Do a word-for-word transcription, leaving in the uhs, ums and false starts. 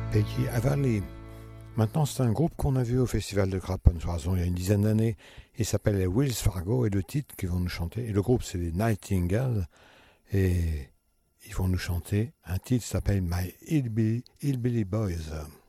Peggy Everly. Maintenant, c'est un groupe qu'on a vu au Festival de Craponne-Soissons il y a une dizaine d'années. Il s'appelle les Wills Fargo et le titre qu'ils vont nous chanter. Et le groupe, c'est les Nightingales. Et ils vont nous chanter un titre qui s'appelle My Hillbilly, Hillbilly Boys.